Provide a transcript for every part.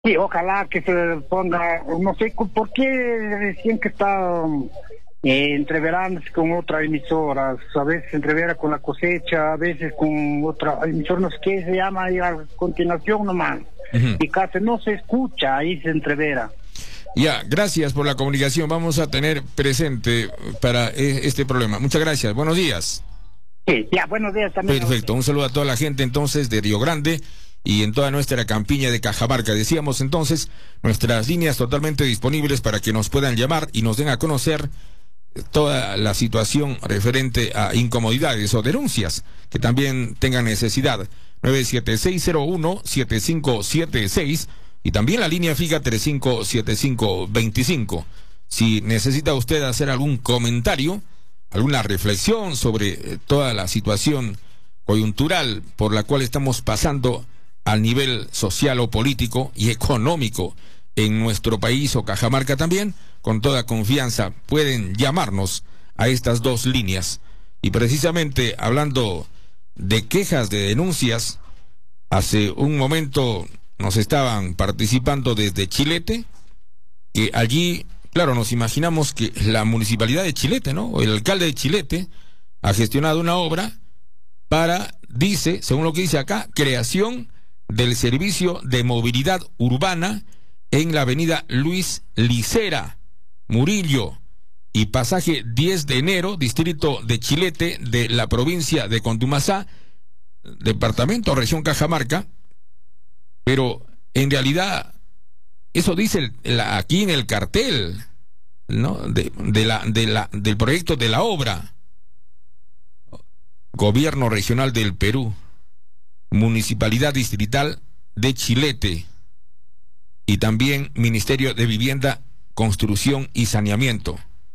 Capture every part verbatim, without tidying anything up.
Sí, ojalá que se ponga, no sé por qué recién que está eh, entreverándose con otras emisoras, a veces entrevera con la cosecha, a veces con otra emisora, no sé qué se llama, y a continuación nomás, uh-huh. Y casi no se escucha, ahí se entrevera. Ya, gracias por la comunicación, vamos a tener presente para este problema. Muchas gracias, buenos días. Sí, ya, buenos días también. Perfecto, un saludo a toda la gente entonces de Río Grande y en toda nuestra campiña de Cajamarca. Decíamos entonces, nuestras líneas totalmente disponibles para que nos puedan llamar y nos den a conocer toda la situación referente a incomodidades o denuncias que también tengan necesidad. nueve siete seis cero uno siete cinco siete seis y también la línea fija tres cinco siete cinco dos cinco. Si necesita usted hacer algún comentario, alguna reflexión sobre toda la situación coyuntural por la cual estamos pasando al nivel social o político y económico en nuestro país o Cajamarca también, con toda confianza pueden llamarnos a estas dos líneas. Y precisamente hablando de quejas, de denuncias, hace un momento nos estaban participando desde Chilete, que allí, claro, nos imaginamos que la municipalidad de Chilete, ¿no? O el alcalde de Chilete ha gestionado una obra para, dice, según lo que dice acá, creación del servicio de movilidad urbana en la avenida Luis Licera, Murillo y pasaje diez de enero, distrito de Chilete, de la provincia de Contumazá, departamento, región Cajamarca, pero en realidad eso dice el, la, aquí en el cartel, ¿no? De, de la, de la, del proyecto de la obra. Gobierno Regional del Perú, Municipalidad Distrital de Chilete y también Ministerio de Vivienda, Construcción y Saneamiento.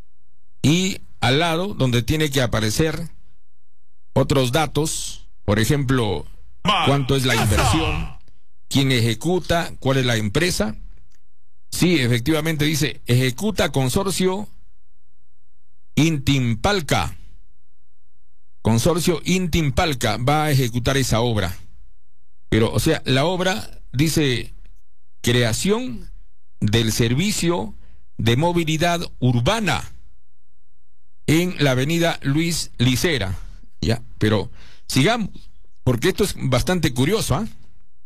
Y al lado, donde tiene que aparecer otros datos, por ejemplo, cuánto es la inversión, quién ejecuta, cuál es la empresa. Sí, efectivamente dice, ejecuta Consorcio Intimpalca. Consorcio Intimpalca va a ejecutar esa obra. Pero, o sea, la obra dice creación del servicio de movilidad urbana en la avenida Luis Licera. Ya, pero sigamos, porque esto es bastante curioso, ¿eh?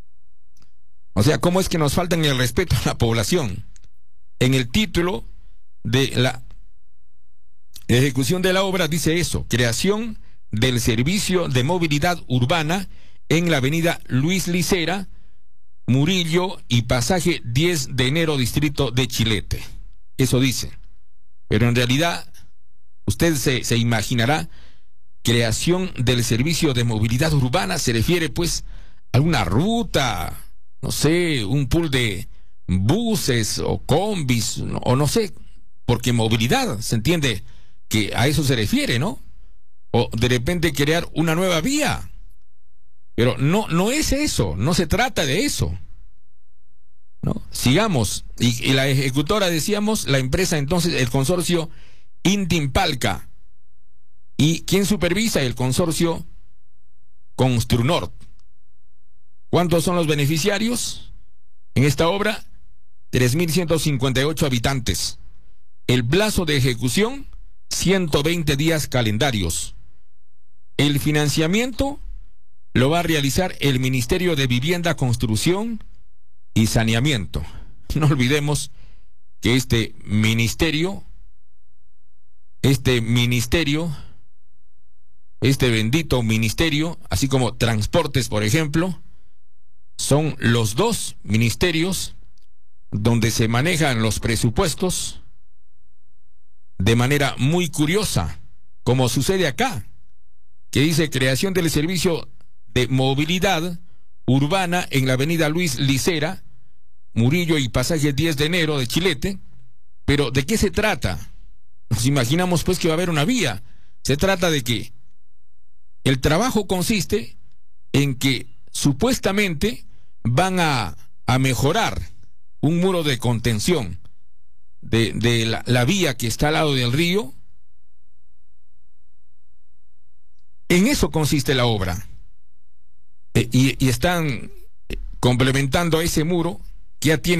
O sea, cómo es que nos faltan el respeto a la población. En el título de la ejecución de la obra dice eso, creación del servicio de movilidad urbana en la avenida Luis Licera, Murillo y pasaje diez de enero, distrito de Chilete. Eso dice. Pero en realidad, usted se, se imaginará, creación del servicio de movilidad urbana se refiere pues a una ruta, no sé, un pool de buses o combis, o no sé, porque movilidad, se entiende que a eso se refiere, ¿no? O de repente crear una nueva vía. Pero no, no es eso, no se trata de eso, ¿no? Sigamos. Y, y la ejecutora, decíamos, la empresa entonces, el consorcio Intimpalca. ¿Y quién supervisa? El consorcio Construnord. ¿Cuántos son los beneficiarios en esta obra? tres mil ciento cincuenta y ocho habitantes. El plazo de ejecución, ciento veinte días calendarios. El financiamiento lo va a realizar el Ministerio de Vivienda, Construcción y Saneamiento. No olvidemos que este ministerio, este ministerio, este bendito ministerio, así como Transportes, por ejemplo, son los dos ministerios donde se manejan los presupuestos de manera muy curiosa, como sucede acá, que dice creación del servicio de movilidad urbana en la avenida Luis Licera, Murillo y pasaje diez de enero de Chilete. Pero ¿de qué se trata? Nos imaginamos pues que va a haber una vía. Se trata de que el trabajo consiste en que supuestamente van a, a mejorar un muro de contención de, de la, la vía que está al lado del río. En eso consiste la obra. Eh, y, y están complementando a ese muro que ya tiene